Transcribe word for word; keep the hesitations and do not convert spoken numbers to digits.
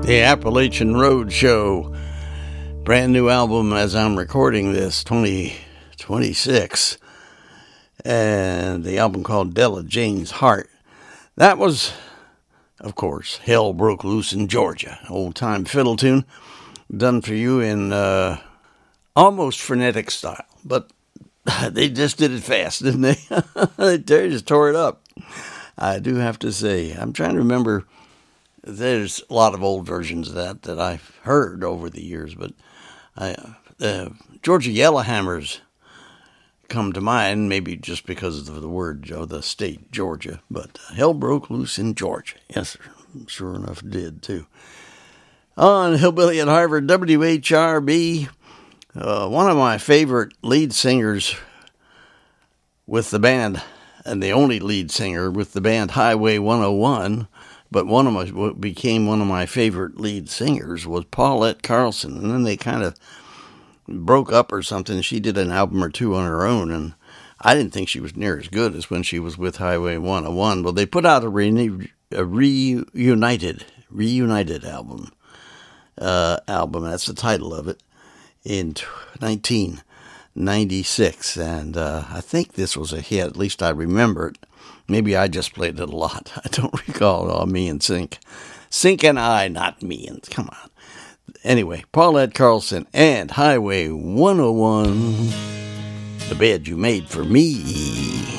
The Appalachian Road Show. Brand new album as I'm recording this, twenty twenty-six. And the album called Della Jane's Heart. That was, of course, Hell Broke Loose in Georgia. Old-time fiddle tune. Done for you in uh, almost frenetic style. But they just did it fast, didn't they? They just tore it up. I do have to say. I'm trying to remember. There's a lot of old versions of that that I've heard over the years, but I, uh, Georgia Yellowhammers come to mind, maybe just because of the word of the state, Georgia. But uh, Hell Broke Loose in Georgia. Yes, sir. Sure enough, did, too. On Hillbilly at Harvard, W H R B, uh, one of my favorite lead singers with the band, and the only lead singer with the band Highway one oh one, but one of my, what became one of my favorite lead singers was Paulette Carlson. And then they kind of broke up or something. She did an album or two on her own, and I didn't think she was near as good as when she was with Highway one oh one. Well, they put out a, re- a reunited, reunited album. Uh, album, that's the title of it, in nineteen ninety-six. And uh, I think this was a hit. At least I remember it. Maybe I just played it a lot. I don't recall. All me and Sync. Sync and I, not me. And come on. Anyway, Paulette Carlson and Highway one oh one. The Bed You Made for Me.